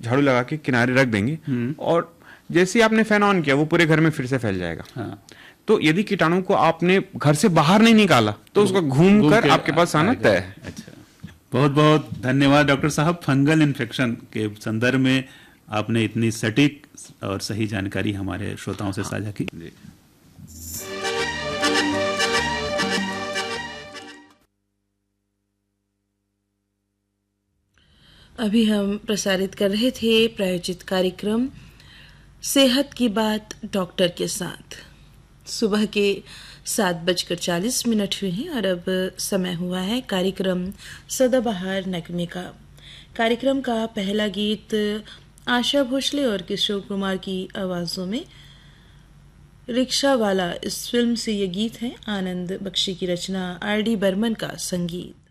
झाड़ू लगा के किनारे रख देंगे और जैसे ही आपने फैन ऑन किया वो पूरे घर में फिर से फैल जाएगा। हाँ। तो यदि कीटाणु को आपने घर से बाहर नहीं निकाला तो उसका घूम कर आपके पास आना तय है। अच्छा, बहुत बहुत धन्यवाद डॉक्टर साहब। फंगल इन्फेक्शन के संदर्भ में आपने इतनी सटीक और सही जानकारी हमारे श्रोताओं से साझा की। अभी हम प्रसारित कर रहे थे प्रायोजित कार्यक्रम सेहत की बात डॉक्टर के साथ। सुबह के 7:40 हुए हैं और अब समय हुआ है कार्यक्रम सदाबहार नगमे का। कार्यक्रम का पहला गीत आशा भोसले और किशोर कुमार की आवाजों में, रिक्शा वाला इस फिल्म से ये गीत है। आनंद बख्शी की रचना, आर डी बर्मन का संगीत।